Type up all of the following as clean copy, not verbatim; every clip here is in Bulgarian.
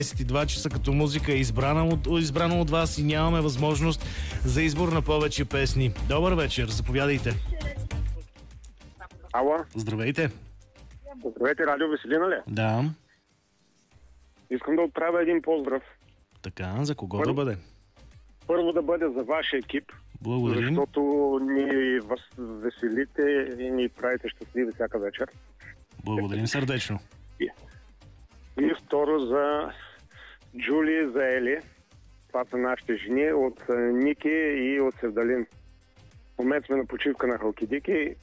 22 часа, като музика е избрана от вас и нямаме възможност за избор на повече песни. Добър вечер, заповядайте. Ало. Здравейте. Здравейте, Радио Веселина ли? Да. Искам да отправя един поздрав. Така, за кого да бъде? Първо да бъде за вашия екип. Благодарим. Защото ни веселите и ни правите щастливи всяка вечер. Благодарим сърдечно. И второ за Джули и за Ели. Това са нашите жени от Ники и от Севдалин. В момента сме на почивка на Халкидики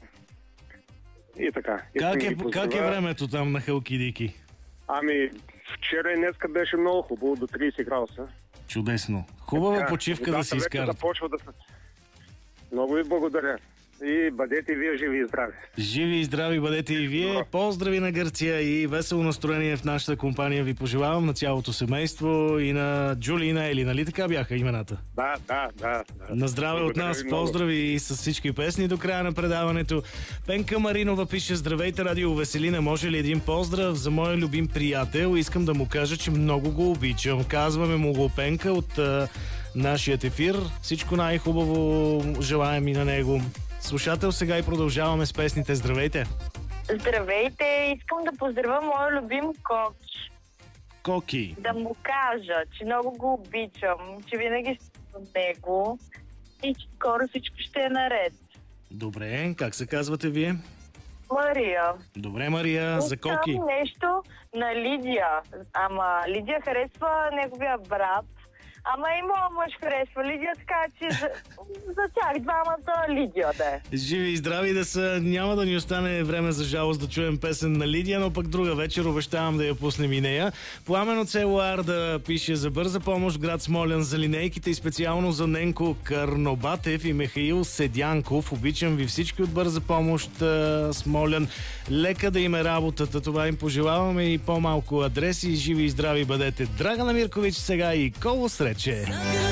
и така. Как е времето там на Халкидики? Ами, вчера и днеска беше много хубаво, до 30 градуса. Чудесно. Хубава почивка да си изкарат. Започва да се... Много ви благодаря. И бъдете вие живи и здрави. Живи и здрави бъдете и вие. Поздрави на Гърция и весело настроение в нашата компания ви пожелавам, на цялото семейство и на Джули и на Ели. Нали така бяха имената? Да. На здраве от нас, поздрави и с всички песни до края на предаването. Пенка Маринова пише: здравейте, Радио Веселина, може ли един поздрав за моя любим приятел? Искам да му кажа, че много го обичам. Казваме му го, Пенка, от нашият ефир. Всичко най-хубаво желаем и на него. Слушател сега и продължаваме с песните. Здравейте! Здравейте! Искам да поздравя моя любим Коки. Коки. Да му кажа, че много го обичам, че винаги сте с него и че скоро всичко ще е наред. Добре, как се казвате вие? Мария. Добре, Мария, за Коки. Искам нещо на Лидия. Ама Лидия харесва неговия брат. Ама и моя мъж харесва Лидия, така че за тях двамата Лидия да е. Живи и здрави да са. Няма да ни остане време за жалост да чуем песен на Лидия, но пък друга вечер обещавам да я пуснем и нея. Пламен от село Арда пише: за бърза помощ в град Смолян за линейките и специално за Ненко Карнобатев и Михаил Седянков. Обичам ви всички от бърза помощ Смолян. Лека да им е работата. Това им пожелаваме и по-малко адреси. Живи и здрави бъдете. Драгана Миркович сега и Коло срече.